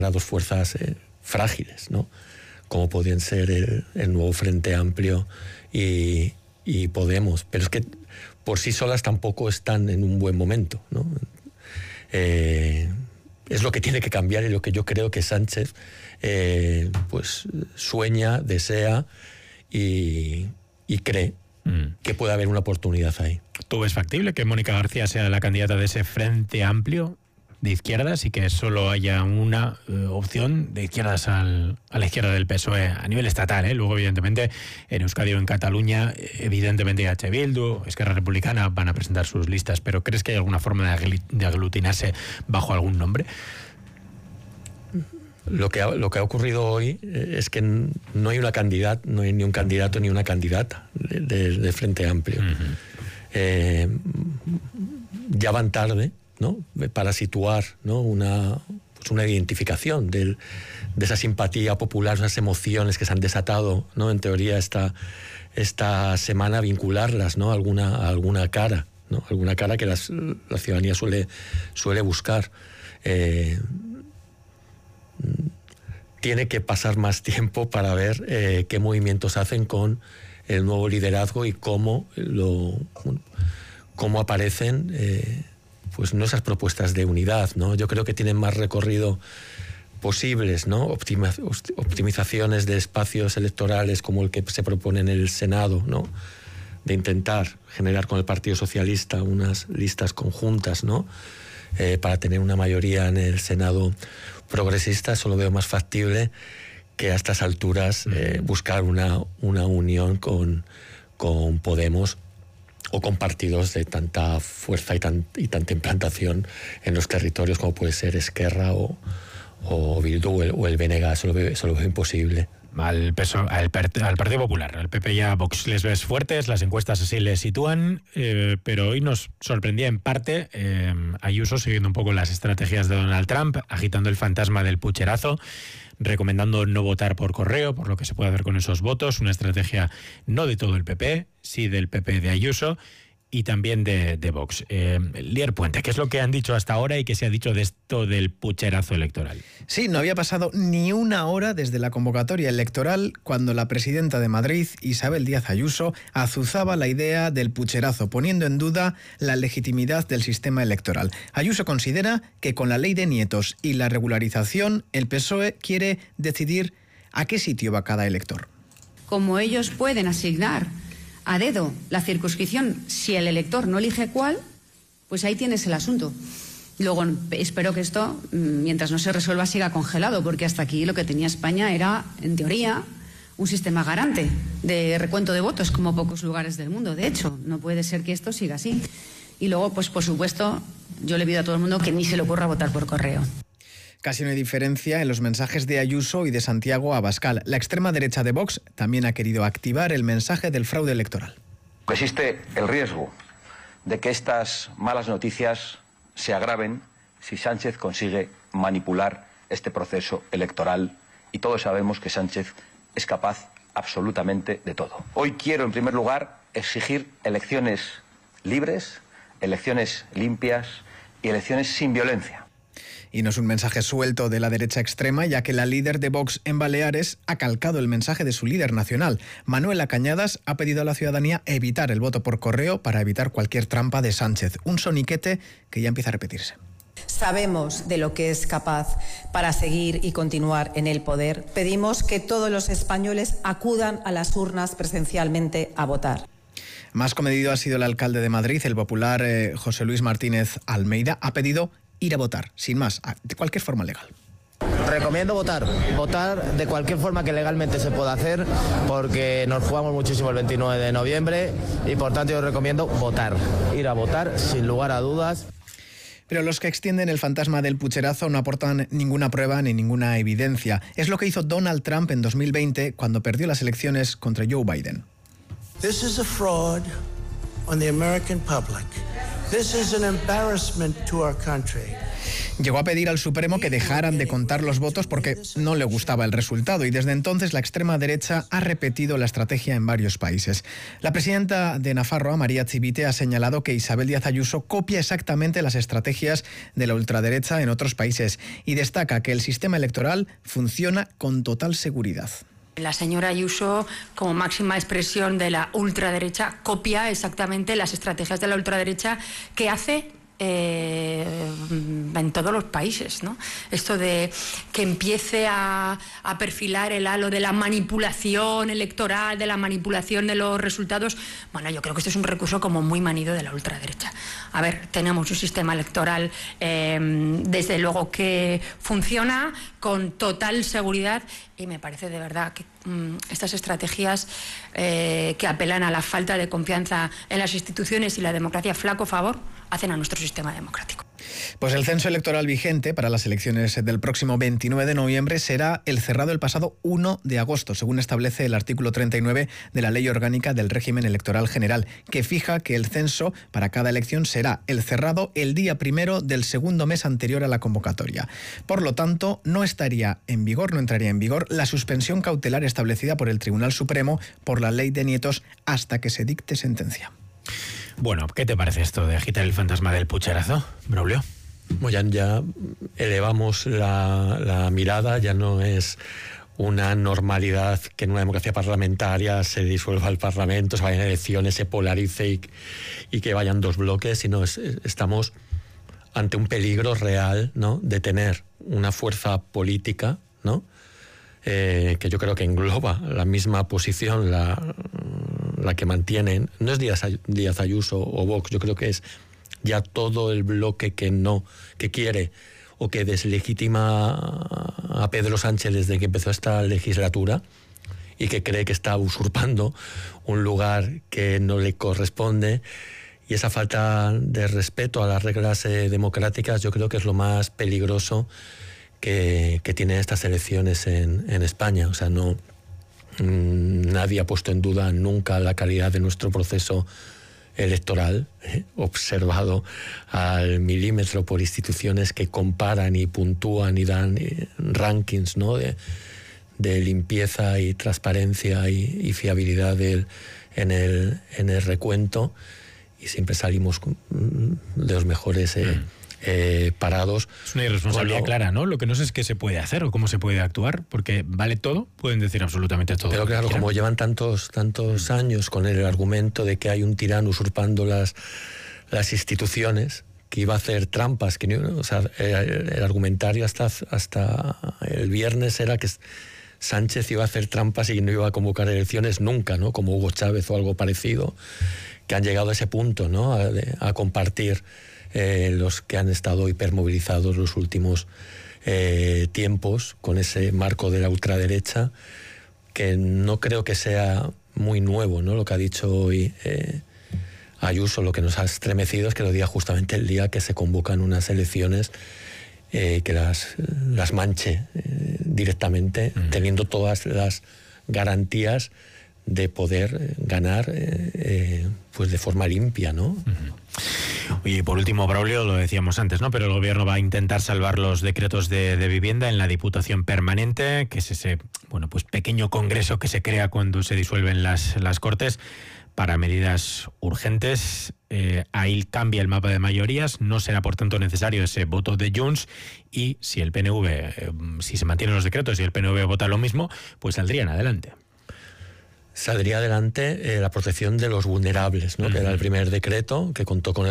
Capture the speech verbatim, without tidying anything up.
a dos fuerzas eh, frágiles, ¿no? Como podían ser el, el nuevo Frente Amplio y, y Podemos. Pero es que por sí solas tampoco están en un buen momento, ¿no? Eh, es lo que tiene que cambiar y lo que yo creo que Sánchez eh, pues sueña, desea y, y cree mm. que puede haber una oportunidad ahí. ¿Tú ves factible que Mónica García sea la candidata de ese Frente Amplio de izquierdas y que solo haya una eh, opción de izquierdas al, a la izquierda del P S O E a nivel estatal? ¿eh? Luego, evidentemente, en Euskadi o en Cataluña, evidentemente H. Bildu, Esquerra Republicana van a presentar sus listas, pero ¿crees que hay alguna forma de, de aglutinarse bajo algún nombre? Lo que, ha, lo que ha ocurrido hoy es que no hay una candidata, no hay ni un candidato ni una candidata de, de, de Frente Amplio. Uh-huh. eh, ya van tarde, ¿no? Para situar, ¿no? una, pues una identificación del, de esa simpatía popular, esas emociones que se han desatado, ¿no? En teoría esta, esta semana, vincularlas, ¿no? a alguna, a alguna cara, ¿no? Alguna cara que las, la ciudadanía suele, suele buscar. Eh, tiene que pasar más tiempo para ver eh, qué movimientos hacen con el nuevo liderazgo y cómo, lo, cómo aparecen eh, pues no esas propuestas de unidad, ¿no? Yo creo que tienen más recorrido posibles, ¿no? Optima, optimizaciones de espacios electorales como el que se propone en el Senado, ¿no? De intentar generar con el Partido Socialista unas listas conjuntas, ¿no? Eh, para tener una mayoría en el Senado progresista. Eso lo veo más factible que a estas alturas eh, buscar una, una unión con, con Podemos o con partidos de tanta fuerza y, tan, y tanta implantación en los territorios como puede ser Esquerra o, o Bildu o el, o el B N G. Eso lo veo, eso lo veo imposible. Al, peso, al, al Partido Popular, al P P y a Vox les ves fuertes, las encuestas así les sitúan, eh, pero hoy nos sorprendía en parte eh, Ayuso siguiendo un poco las estrategias de Donald Trump, agitando el fantasma del pucherazo, recomendando no votar por correo, por lo que se puede hacer con esos votos, una estrategia no de todo el P P, sí del P P de Ayuso y también de, de Vox. Eh, Lier Puente, ¿qué es lo que han dicho hasta ahora y qué se ha dicho de esto del pucherazo electoral? Sí, no había pasado ni una hora desde la convocatoria electoral cuando la presidenta de Madrid, Isabel Díaz Ayuso, azuzaba la idea del pucherazo, poniendo en duda la legitimidad del sistema electoral. Ayuso considera que con la ley de nietos y la regularización, el P S O E quiere decidir a qué sitio va cada elector. Como ellos pueden asignar a dedo la circunscripción, si el elector no elige cuál, pues ahí tienes el asunto. Luego espero que esto, mientras no se resuelva, siga congelado, porque hasta aquí lo que tenía España era, en teoría, un sistema garante de recuento de votos, como pocos lugares del mundo. De hecho, no puede ser que esto siga así. Y luego, pues por supuesto, yo le pido a todo el mundo que ni se le ocurra votar por correo. Casi no hay diferencia en los mensajes de Ayuso y de Santiago Abascal. La extrema derecha de Vox también ha querido activar el mensaje del fraude electoral. Existe el riesgo de que estas malas noticias se agraven si Sánchez consigue manipular este proceso electoral, y todos sabemos que Sánchez es capaz absolutamente de todo. Hoy quiero, en primer lugar, exigir elecciones libres, elecciones limpias y elecciones sin violencia. Y no es un mensaje suelto de la derecha extrema, ya que la líder de Vox en Baleares ha calcado el mensaje de su líder nacional. Manuela Cañadas ha pedido a la ciudadanía evitar el voto por correo para evitar cualquier trampa de Sánchez. Un soniquete que ya empieza a repetirse. Sabemos de lo que es capaz para seguir y continuar en el poder. Pedimos que todos los españoles acudan a las urnas presencialmente a votar. Más comedido ha sido el alcalde de Madrid, el popular eh, José Luis Martínez Almeida. Ha pedido ir a votar, sin más, de cualquier forma legal. Recomiendo votar, votar de cualquier forma que legalmente se pueda hacer, porque nos jugamos muchísimo el veintinueve de noviembre y por tanto yo recomiendo votar, ir a votar sin lugar a dudas. Pero los que extienden el fantasma del pucherazo no aportan ninguna prueba ni ninguna evidencia. Es lo que hizo Donald Trump en dos mil veinte cuando perdió las elecciones contra Joe Biden. This is a fraud on the American public. This is an embarrassment to our country. Llegó a pedir al Supremo que dejaran de contar los votos porque no le gustaba el resultado, y desde entonces la extrema derecha ha repetido la estrategia en varios países. La presidenta de Nafarroa, María Chivite, ha señalado que Isabel Díaz Ayuso copia exactamente las estrategias de la ultraderecha en otros países y destaca que el sistema electoral funciona con total seguridad. La señora Ayuso, como máxima expresión de la ultraderecha, copia exactamente las estrategias de la ultraderecha que hace Eh, en todos los países, ¿no? Esto de que empiece a, a perfilar el halo de la manipulación electoral, de la manipulación de los resultados, bueno, yo creo que esto es un recurso como muy manido de la ultraderecha. A ver, tenemos un sistema electoral eh, desde luego que funciona con total seguridad, y me parece de verdad que mmm, estas estrategias eh, que apelan a la falta de confianza en las instituciones y la democracia, flaco favor hacen a nuestro sistema democrático. Pues el censo electoral vigente para las elecciones del próximo veintinueve de noviembre será el cerrado el pasado uno de agosto, según establece el artículo treinta y nueve de la Ley Orgánica del Régimen Electoral General, que fija que el censo para cada elección será el cerrado el día primero del segundo mes anterior a la convocatoria. Por lo tanto, no estaría en vigor, no entraría en vigor la suspensión cautelar establecida por el Tribunal Supremo por la Ley de Nietos hasta que se dicte sentencia. Bueno, ¿qué te parece esto de agitar el fantasma del pucherazo, Braulio? Bueno, ya, ya elevamos la, la mirada, ya no es una normalidad que en una democracia parlamentaria se disuelva el Parlamento, se vayan elecciones, se polarice y, y que vayan dos bloques, sino es, estamos ante un peligro real, ¿no?, de tener una fuerza política, ¿no?, Eh, que yo creo que engloba la misma posición, la, la que mantienen, no es Díaz, Díaz Ayuso o Vox, yo creo que es ya todo el bloque que no, que quiere o que deslegitima a Pedro Sánchez desde que empezó esta legislatura y que cree que está usurpando un lugar que no le corresponde, y esa falta de respeto a las reglas eh, democráticas yo creo que es lo más peligroso Que, que tienen estas elecciones en, en España. O sea, no mmm, nadie ha puesto en duda nunca la calidad de nuestro proceso electoral, eh, observado al milímetro por instituciones que comparan y puntúan y dan eh, rankings, ¿no?, de, de limpieza y transparencia y, y fiabilidad del, en, el, en el recuento, y siempre salimos con, de los mejores eh, mm. Eh, parados. Es una irresponsabilidad lo, clara, ¿no? Lo que no sé es qué se puede hacer o cómo se puede actuar, porque vale todo, pueden decir absolutamente todo. Pero claro, como llevan tantos tantos mm. años con el argumento de que hay un tirano usurpando las, las instituciones, que iba a hacer trampas, que o sea, el, el argumentario hasta, hasta el viernes era que Sánchez iba a hacer trampas y no iba a convocar elecciones nunca, ¿no?, como Hugo Chávez o algo parecido, que han llegado a ese punto, ¿no?, a, a compartir Eh, los que han estado hipermovilizados los últimos eh, tiempos con ese marco de la ultraderecha, que no creo que sea muy nuevo, ¿no?, lo que ha dicho hoy eh, Ayuso. Lo que nos ha estremecido es que lo diga justamente el día que se convocan unas elecciones, eh, que las, las manche eh, directamente, uh-huh. teniendo todas las garantías de poder ganar eh, eh, pues de forma limpia, ¿no? Uh-huh. Y por último, Braulio, lo decíamos antes, ¿no?, pero el gobierno va a intentar salvar los decretos de, de vivienda en la Diputación Permanente, que es ese, bueno, pues pequeño congreso que se crea cuando se disuelven las, las Cortes para medidas urgentes. Eh, ahí cambia el mapa de mayorías, no será por tanto necesario ese voto de Junts, y si el P N V, eh, si se mantienen los decretos y el P N V vota lo mismo, pues saldrían adelante. Saldría adelante eh, la protección de los vulnerables, ¿no?, uh-huh. que era el primer decreto que contó con el